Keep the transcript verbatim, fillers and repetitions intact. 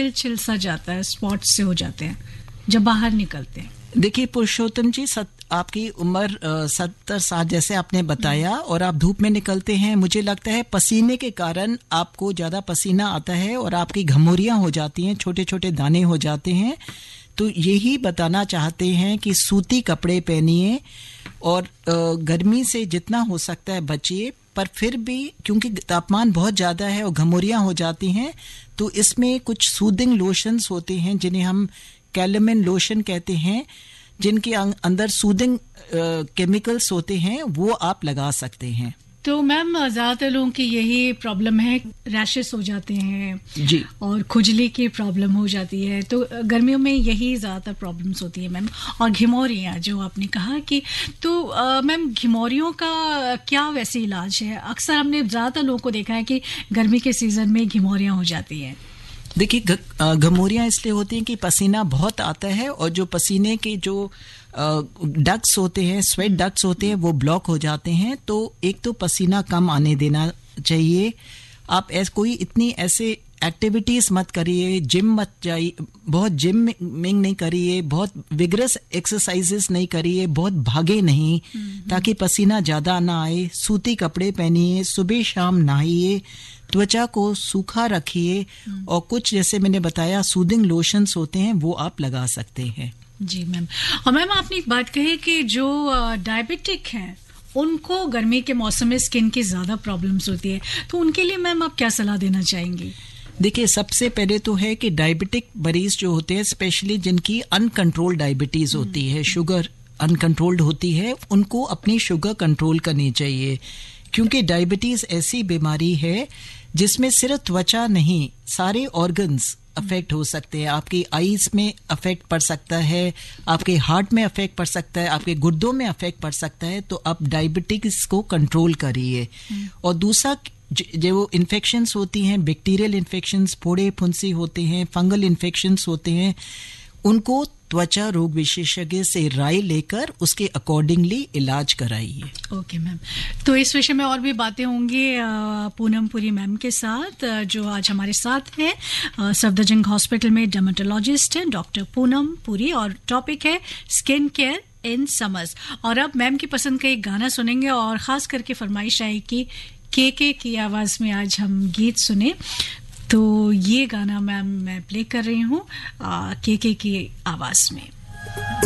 छिल छिल सा जाता है, स्पॉट से हो जाते हैं जब बाहर निकलते हैं? देखिए पुरुषोत्तम जी, सत, आपकी उम्र सत्तर साल जैसे आपने बताया और आप धूप में निकलते हैं, मुझे लगता है पसीने के कारण आपको ज़्यादा पसीना आता है और आपकी घमौरियाँ हो जाती हैं, छोटे छोटे दाने हो जाते हैं। तो यही बताना चाहते हैं कि सूती कपड़े पहनिए और गर्मी से जितना हो सकता है बचिए, पर फिर भी क्योंकि तापमान बहुत ज़्यादा है और घमौरियाँ हो जाती हैं, तो इसमें कुछ सूदिंग लोशंस होते हैं जिन्हें हम कैलेमिन लोशन कहते हैं, जिनके अंदर सूदिंग केमिकल्स होते हैं, वो आप लगा सकते हैं। तो मैम ज़्यादातर लोगों की यही प्रॉब्लम है, रैशेस हो जाते हैं जी और खुजली की प्रॉब्लम हो जाती है, तो गर्मियों में यही ज़्यादातर प्रॉब्लम्स होती है मैम। और घिमौरियाँ जो आपने कहा कि तो मैम घिमौरियों का क्या वैसे इलाज है? अक्सर हमने ज़्यादातर लोगों को देखा है कि गर्मी के सीज़न में घिमौरियाँ हो जाती हैं। देखिए घमौरियाँ इसलिए होती हैं कि पसीना बहुत आता है और जो पसीने के जो डक्ट्स होते हैं, स्वेट डक्ट्स होते हैं, वो ब्लॉक हो जाते हैं। तो एक तो पसीना कम आने देना चाहिए। आप ऐस कोई इतनी ऐसे एक्टिविटीज़ मत करिए, जिम मत जाइए, बहुत जिमिंग नहीं करिए, बहुत विगरस एक्सरसाइजेस नहीं करिए, बहुत भागे नहीं, ताकि पसीना ज़्यादा ना आए। सूती कपड़े पहनिए, सुबह शाम नहाइए, त्वचा को सूखा रखिए और कुछ जैसे मैंने बताया सूदिंग लोशंस होते हैं वो आप लगा सकते हैं। जी मैम। और मैम आपने एक बात कही कि जो डायबिटिक हैं उनको गर्मी के मौसम में स्किन की ज़्यादा प्रॉब्लम्स होती है, तो उनके लिए मैम आप क्या सलाह देना चाहेंगी? देखिए सबसे पहले तो है कि डायबिटिक मरीज जो होते हैं, स्पेशली जिनकी अनकंट्रोल्ड डायबिटीज़ होती है, शुगर अनकंट्रोल्ड होती है, उनको अपनी शुगर कंट्रोल करनी चाहिए, क्योंकि डायबिटीज़ ऐसी बीमारी है जिसमें सिर्फ त्वचा नहीं, सारे ऑर्गन्स अफेक्ट हो सकते हैं। आपकी आईज में अफेक्ट पड़ सकता है, आपके हार्ट में अफेक्ट पड़ सकता है, आपके गुर्दों में अफेक्ट पड़ सकता है। तो आप डायबिटीज को कंट्रोल करिए। और दूसरा जो इन्फेक्शंस होती हैं, बैक्टीरियल इन्फेक्शंस, फोड़े फुंसी होते हैं, फंगल इन्फेक्शंस होते हैं, उनको त्वचा रोग विशेषज्ञ से राय लेकर उसके अकॉर्डिंगली इलाज कराइए। ओके मैम, तो इस विषय में और भी बातें होंगी पूनम पुरी मैम के साथ, जो आज हमारे साथ है। सफदरजंग हॉस्पिटल में डर्मेटोलॉजिस्ट हैं डॉक्टर पूनम पुरी और टॉपिक है स्किन केयर इन समर्स। और अब मैम की पसंद का एक गाना सुनेंगे और खास करके फरमाइश आई कि के के की आवाज में आज हम गीत सुने, तो ये गाना मैम मैं प्ले कर रही हूँ के के की आवाज में।